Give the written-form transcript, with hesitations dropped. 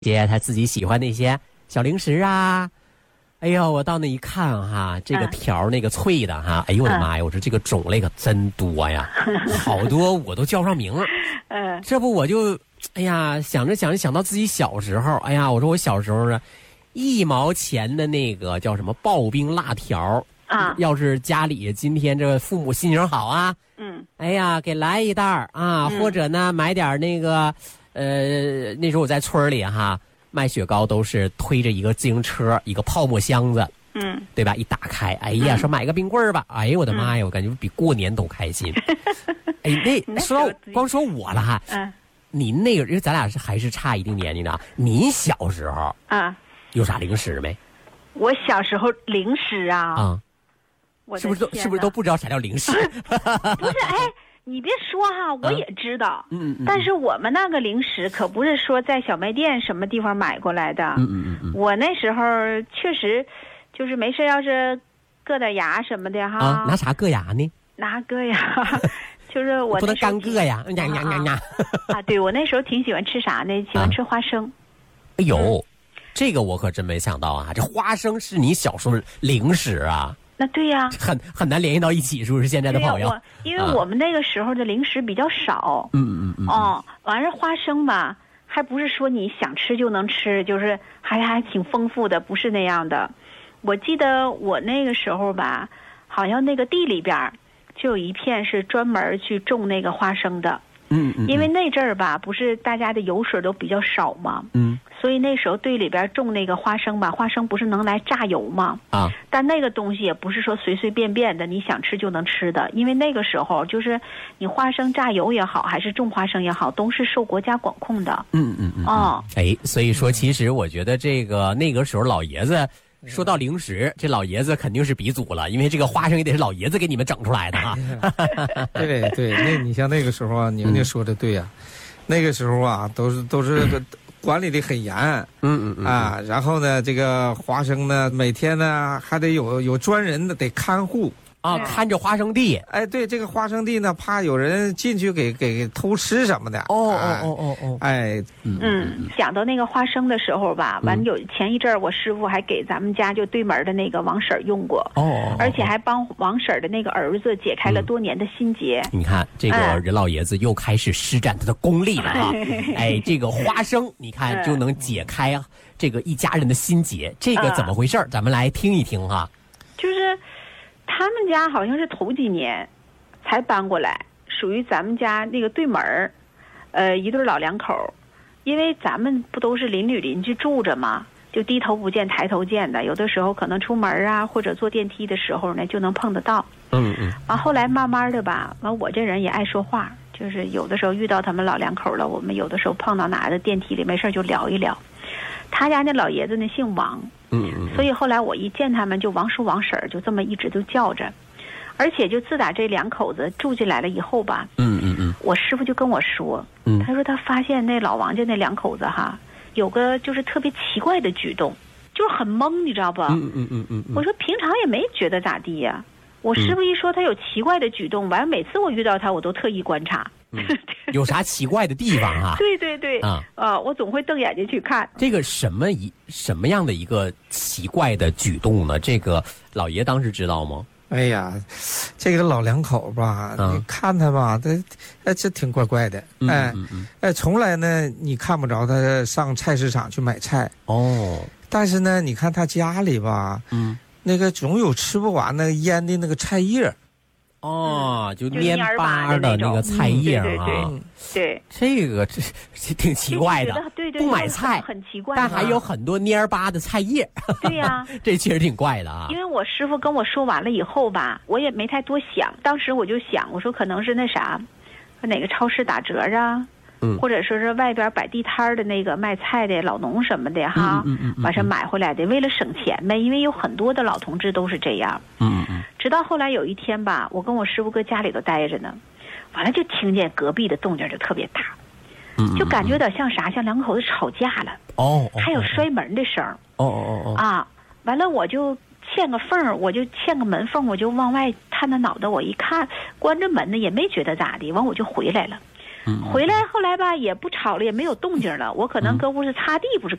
姐他自己喜欢那些小零食啊。哎呦，我到那一看哈，这个条那个脆的哈，哎呦我的妈呀！我说这个种类可真多呀，好多我都叫不上名。这不我就哎呀想着想到自己小时候，哎呀，我说我小时候呢，1毛钱的那个叫什么刨冰辣条啊，要是家里今天这父母心情好啊，哎呀给来一袋啊，或者呢买点那个。那时候我在村里哈，卖雪糕都是推着一个自行车，一个泡沫箱子，对吧？一打开，哎呀，说买个冰棍儿吧，哎呦我的妈呀，我感觉比过年都开心。哎，那说到光说我了哈，你那个，因为咱俩还是差一定年龄的，你小时候有啥零食没？ 我小时候零食啊， 是不是都不知道啥叫零食？ 不是，哎。你别说哈，我也知道，但是我们那个零食可不是说在小卖店什么地方买过来的，我那时候确实就是没事，要是硌点牙什么的哈， 拿啥硌牙呢？ 拿硌牙，就是我不能干硌呀， 对，我那时候挺喜欢吃啥呢？喜欢吃花生。 哎呦，这个我可真没想到啊！这花生是你小时候零食啊？ 那对呀， 很难联系到一起，是不是？现在的朋友， 因为我们那个时候的零食比较少，完了花生吧，还不是说你想吃就能吃，就是还挺丰富的，不是那样的。我记得我那个时候吧，好像那个地里边就有一片是专门去种那个花生的，因为那阵儿吧，不是大家的油水都比较少嘛，所以那时候地里边种那个花生吧，花生不是能来榨油吗？但那个东西也不是说随随便便的你想吃就能吃的，因为那个时候就是你花生榨油也好，还是种花生也好，都是受国家管控的。 哎，所以说其实我觉得那个时候老爷子说到零食，这老爷子肯定是鼻祖了，因为这个花生也得是老爷子给你们整出来的哈。 对，那你像那个时候啊，宁宁说的对呀，那个时候啊都是管理的很严，然后呢，这个花生呢，每天呢还得有专人的得看护看着花生地。 哎，对，这个花生地呢，怕有人进去给偷吃什么的。哎， 讲到那个花生的时候吧，完前一阵儿，我师傅还给咱们家就对门的那个王婶用过，而且还帮王婶的那个儿子解开了多年的心结。 你看，这个任老爷子又开始施展他的功力了哈。哎，这个花生，你看就能解开这个一家人的心结，这个怎么回事？咱们来听一听哈。 就是他们家好像是头几年才搬过来，属于咱们家那个对门儿，一对老两口，因为咱们不都是邻居住着嘛，就低头不见抬头见的，有的时候可能出门啊或者坐电梯的时候呢就能碰得到。完后来慢慢的吧，完我这人也爱说话，就是有的时候遇到他们老两口了，我们有的时候碰到哪的电梯里没事就聊一聊。他家那老爷子呢姓王，所以后来我一见他们就王叔王婶儿，就这么一直都叫着。而且就自打这两口子住进来了以后吧，我师傅就跟我说，他说他发现那老王家那两口子哈，有个就是特别奇怪的举动，就是很懵，你知道不？我说平常也没觉得咋地呀。我师傅一说他有奇怪的举动，完每次我遇到他我都特意观察。 有啥奇怪的地方啊？ 对我总会瞪眼睛去看。 这个什么样的一个奇怪的举动呢？这个老爷当时知道吗？ 哎呀，这个老两口吧，你看他吧，这挺怪怪的。从来呢你看不着他上菜市场去买菜。但是呢，你看他家里吧，那个总有吃不完那个腌的那个菜叶。 就蔫巴的那个菜叶啊， 对， 这个这挺奇怪的， 对， 不买菜很奇怪， 但还有很多蔫巴的菜叶， 对呀， 这确实挺怪的啊。 因为我师傅跟我说完了以后吧，我也没太多想，当时我就想，我说可能是那啥，哪个超市打折啊。或者说是外边摆地摊的那个卖菜的老农什么的哈，完事买回来的，为了省钱呗，因为有很多的老同志都是这样。直到后来有一天吧，我跟我师傅搁家里头待着呢，完了就听见隔壁的动静就特别大，就感觉有点像啥，像两口子吵架了。还有摔门的声。完了我就嵌个缝，我就嵌个门缝，我就往外探探脑袋，我一看关着门呢，也没觉得咋的，完我就回来了。 回来后来吧也不吵了，也没有动静了。我可能搁屋是擦地，不是